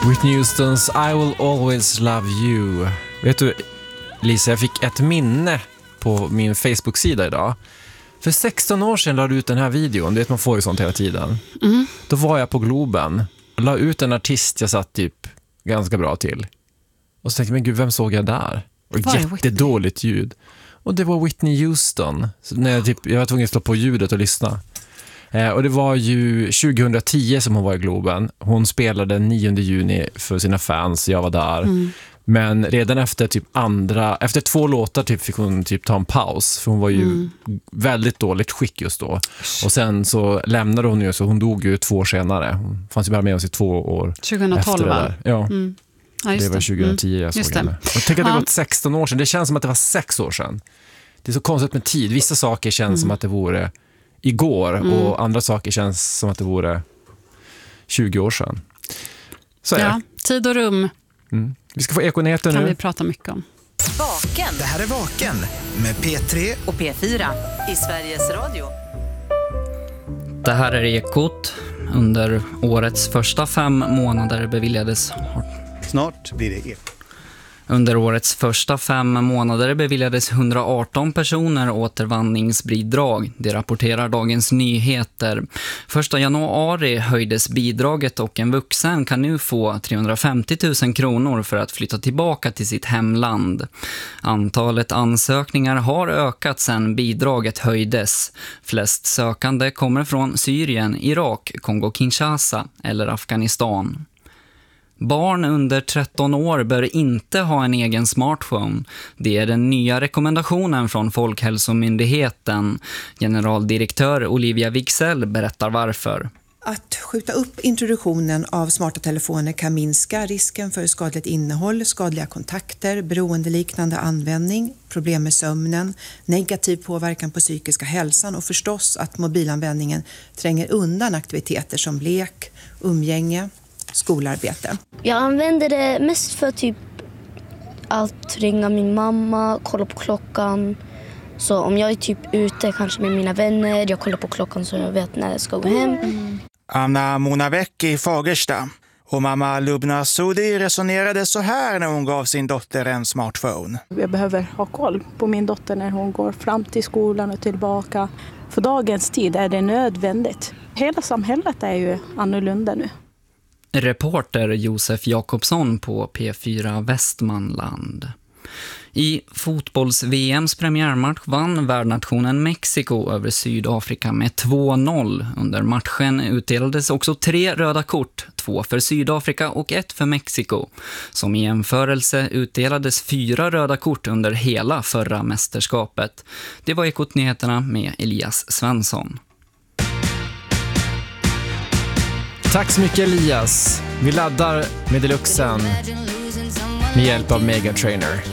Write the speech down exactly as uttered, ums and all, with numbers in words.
Whitney Houstons I Will Always Love You. Vet du, Lisa, jag fick ett minne på min Facebook-sida idag. För sexton år sedan la du ut den här videon. Du vet, man får ju sånt hela tiden. Mm. Då var jag på Globen. La ut en artist jag satt typ ganska bra till. Och så tänkte jag, men gud, vem såg jag där? Och jättedåligt ljud. Och det var Whitney Houston. Så när jag, typ, jag var tvungen att slå på ljudet och lyssna. Eh, och det var ju tjugohundratio som hon var i Globen. Hon spelade nionde juni för sina fans. Jag var där. Mm. Men redan efter typ andra, efter två låtar typ fick hon typ ta en paus. För hon var ju mm. väldigt dåligt skick just då. Och sen så lämnade hon ju, så hon dog ju två år senare. Hon fanns ju bara med oss i två år tjugohundratolv, efter det där. Ja. Mm. Ja, just det var tjugohundratio mm. jag såg henne. Jag tänker att det ja. gått sexton år sedan. Det känns som att det var sex år sedan. Det är så konstigt med tid. Vissa saker känns mm. som att det vore igår mm. och andra saker känns som att det vore tjugo år sedan. Så är ja, det. Tid och rum. Mm. Vi ska få Ekonyheter nu. Kan vi prata mycket om. Vaken. Det här är Vaken med P tre och P fyra i Sveriges Radio. Det här är Ekot. Under årets första fem månader beviljades... Snart blir det Ekot. Under årets första fem månader beviljades hundraarton personer återvandringsbidrag. Det rapporterar Dagens Nyheter. Första januari höjdes bidraget och en vuxen kan nu få trehundrafemtio tusen kronor för att flytta tillbaka till sitt hemland. Antalet ansökningar har ökat sedan bidraget höjdes. Flest sökande kommer från Syrien, Irak, Kongo-Kinshasa eller Afghanistan. Barn under tretton år bör inte ha en egen smartphone. Det är den nya rekommendationen från Folkhälsomyndigheten. Generaldirektör Olivia Wicksell berättar varför. Att skjuta upp introduktionen av smarta telefoner kan minska risken för skadligt innehåll, skadliga kontakter, beroendeliknande användning, problem med sömnen, negativ påverkan på psykiska hälsan och förstås att mobilanvändningen tränger undan aktiviteter som lek, umgänge, skolarbete. Jag använder det mest för typ att ringa min mamma, kolla på klockan. Så om jag är typ ute kanske med mina vänner, jag kollar på klockan så jag vet när jag ska gå hem. Mm. Anna Monavec i Fagersta och mamma Lubna Sudi resonerade så här när hon gav sin dotter en smartphone. Jag behöver ha koll på min dotter när hon går fram till skolan och tillbaka. För dagens tid är det nödvändigt. Hela samhället är ju annorlunda nu. Reporter Josef Jakobsson på P fyra Västmanland. I fotbolls-V M:s premiärmatch vann värdnationen Mexiko över Sydafrika med två noll. Under matchen utdelades också tre röda kort, två för Sydafrika och ett för Mexiko. Som i jämförelse utdelades fyra röda kort under hela förra mästerskapet. Det var Ekot-nyheterna med Elias Svensson. Tack så mycket, Elias. Vi laddar med deluxen med hjälp av Mega Trainer.